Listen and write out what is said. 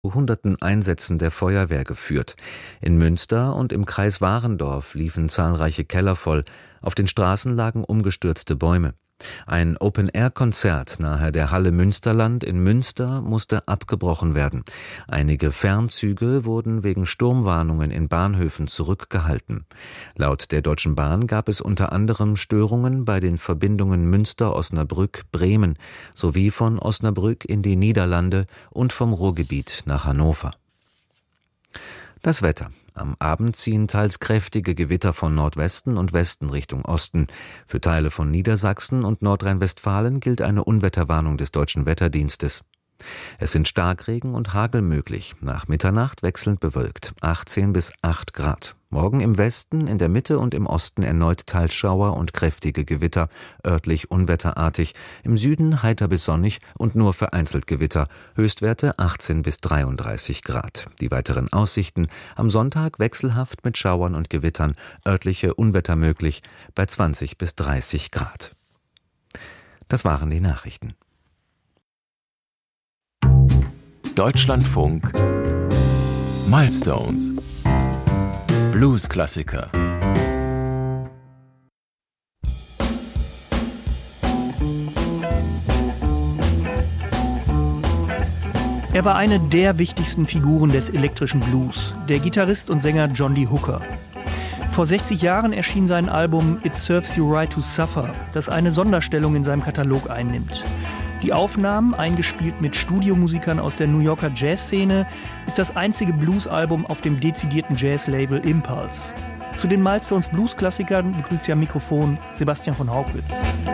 Hunderten Einsätzen der Feuerwehr geführt. In Münster und im Kreis Warendorf liefen zahlreiche Keller voll. Auf den Straßen lagen umgestürzte Bäume. Ein Open-Air-Konzert nahe der Halle Münsterland in Münster musste abgebrochen werden. Einige Fernzüge wurden wegen Sturmwarnungen in Bahnhöfen zurückgehalten. Laut der Deutschen Bahn gab es unter anderem Störungen bei den Verbindungen Münster-Osnabrück-Bremen sowie von Osnabrück in die Niederlande und vom Ruhrgebiet nach Hannover. Das Wetter. Am Abend ziehen teils kräftige Gewitter von Nordwesten und Westen Richtung Osten. Für Teile von Niedersachsen und Nordrhein-Westfalen gilt eine Unwetterwarnung des Deutschen Wetterdienstes. Es sind Starkregen und Hagel möglich. Nach Mitternacht wechselnd bewölkt. 18 bis 8 Grad. Morgen im Westen, in der Mitte und im Osten erneut teils Schauer und kräftige Gewitter, örtlich unwetterartig. Im Süden heiter bis sonnig und nur vereinzelt Gewitter. Höchstwerte 18 bis 33 Grad. Die weiteren Aussichten: am Sonntag wechselhaft mit Schauern und Gewittern, örtliche Unwetter möglich bei 20 bis 30 Grad. Das waren die Nachrichten. Deutschlandfunk Milestones Blues-Klassiker. Er war eine der wichtigsten Figuren des elektrischen Blues, der Gitarrist und Sänger John Lee Hooker. Vor 60 Jahren erschien sein Album It Serves You Right to Suffer, das eine Sonderstellung in seinem Katalog einnimmt. Die Aufnahmen, eingespielt mit Studiomusikern aus der New Yorker Jazzszene, ist das einzige Blues-Album auf dem dezidierten Jazz-Label Impulse. Zu den Milestones Blues-Klassikern begrüßt Sie am Mikrofon Sebastian von Haugwitz.